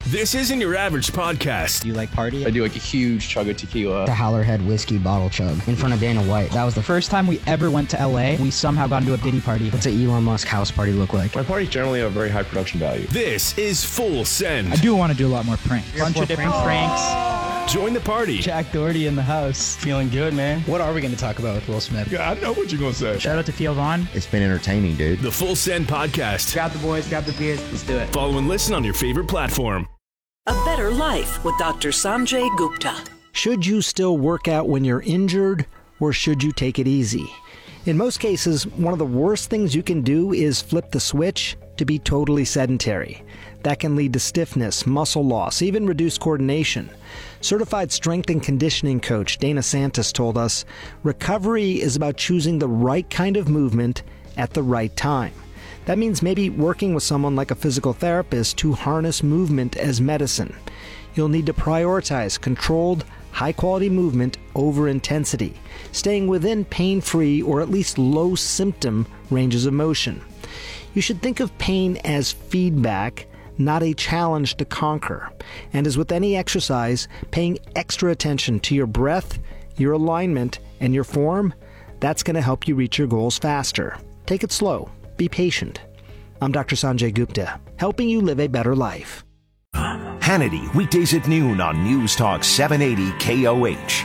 This isn't your average podcast. Do you like party? I do like a huge chug of tequila. The Howlerhead whiskey bottle chug in front of Dana White. That was the first time we ever went to LA. We somehow got into a Diddy party. What's an Elon Musk house party look like? My parties generally have a very high production value. This is Full Send. I do want to do a lot more pranks. Bunch of different pranks. Join the party. Jack Doherty in the house. Feeling good, man. What are we going to talk about with Will Smith? Yeah, I know what you're going to say. Shout out to Theo Vaughn. It's been entertaining, dude. The Full Send podcast. Grab the boys, grab the beers. Let's do it. Follow and listen on your favorite platform. A Better Life with Dr. Sanjay Gupta. Should you still work out when you're injured, or should you take it easy? In most cases, one of the worst things you can do is flip the switch to be totally sedentary. That can lead to stiffness, muscle loss, even reduced coordination. Certified strength and conditioning coach Dana Santos told us, recovery is about choosing the right kind of movement at the right time. That means maybe working with someone like a physical therapist to harness movement as medicine. You'll need to prioritize controlled, high-quality movement over intensity, staying within pain-free or at least low-symptom ranges of motion. You should think of pain as feedback, not a challenge to conquer. And as with any exercise, paying extra attention to your breath, your alignment, and your form, that's going to help you reach your goals faster. Take it slow. Be patient. I'm Dr. Sanjay Gupta, helping you live a better life. Hannity, weekdays at noon on News Talk 780 KOH.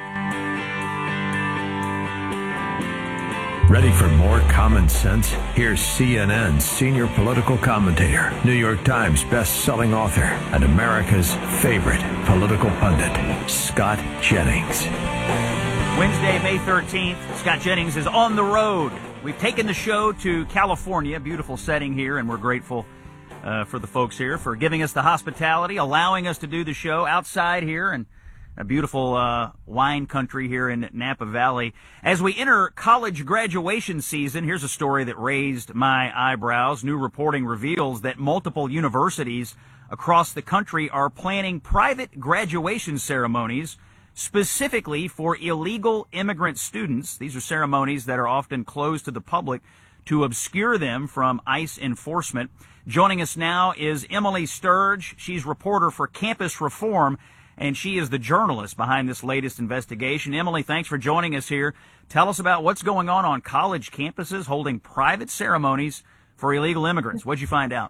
Ready for more common sense? Here's CNN's senior political commentator, New York Times best-selling author, and America's favorite political pundit, Scott Jennings. Wednesday, May 13th, Scott Jennings is on the road. We've taken the show to California, beautiful setting here, and we're grateful for the folks here for giving us the hospitality, allowing us to do the show outside here and a beautiful wine country here in Napa Valley. As we enter college graduation season, here's a story that raised my eyebrows. New reporting reveals that multiple universities across the country are planning private graduation ceremonies specifically for illegal immigrant students. These are ceremonies that are often closed to the public to obscure them from ICE enforcement. Joining us now is Emily Sturge. She's reporter for Campus Reform, and she is the journalist behind this latest investigation. Emily, thanks for joining us here. Tell us about what's going on college campuses holding private ceremonies for illegal immigrants. What'd you find out?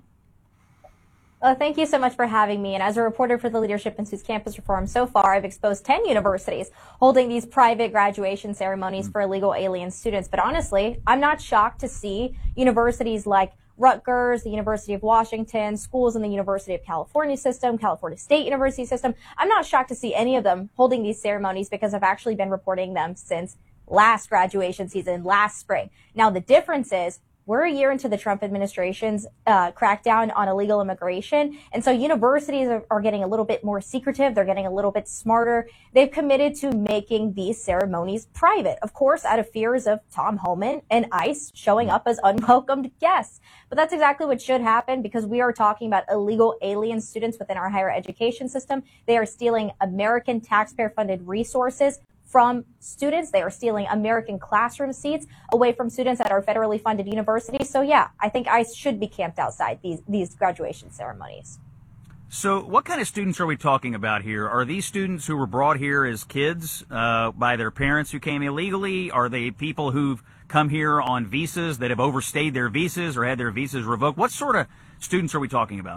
Thank you so much for having me. And as a reporter for the Leadership Institute's Campus Reform, so far I've exposed 10 universities holding these private graduation ceremonies for illegal alien students. But honestly, I'm not shocked to see universities like Rutgers, the University of Washington, schools in the University of California system, California State University system. I'm not shocked to see any of them holding these ceremonies because I've actually been reporting them since last graduation season, last spring. Now, the difference is we're a year into the Trump administration's crackdown on illegal immigration. And so universities are getting a little bit more secretive. They're getting a little bit smarter. They've committed to making these ceremonies private, of course, out of fears of Tom Homan and ICE showing up as unwelcomed guests. But that's exactly what should happen because we are talking about illegal alien students within our higher education system. They are stealing American taxpayer-funded resources from students. They are stealing American classroom seats away from students at our federally funded universities. So yeah, I think ICE should be camped outside these graduation ceremonies. So what kind of students are we talking about here? Are these students who were brought here as kids by their parents who came illegally? Are they people who've come here on visas that have overstayed their visas or had their visas revoked? What sort of students are we talking about?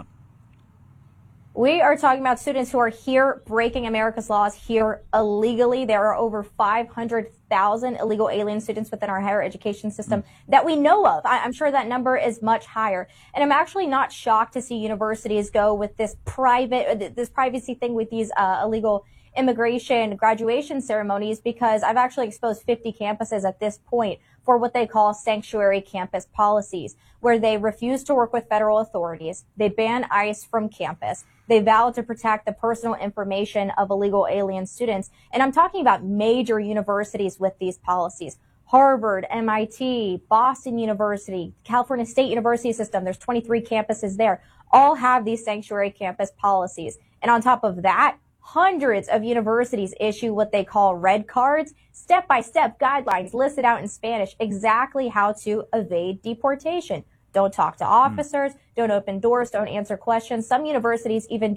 We are talking about students who are here breaking America's laws here illegally. There are over 500,000 illegal alien students within our higher education system that we know of. I'm sure that number is much higher. And I'm actually not shocked to see universities go with this privacy thing with these illegal immigration graduation ceremonies because I've actually exposed 50 campuses at this point for what they call sanctuary campus policies, where they refuse to work with federal authorities. They ban ICE from campus. They vow to protect the personal information of illegal alien students. And I'm talking about major universities with these policies. Harvard, MIT, Boston University, California State University system. There's 23 campuses there. All have these sanctuary campus policies. And on top of that, hundreds of universities issue what they call red cards, step-by-step guidelines listed out in Spanish, exactly how to evade deportation. Don't talk to officers, don't open doors, don't answer questions. Some universities even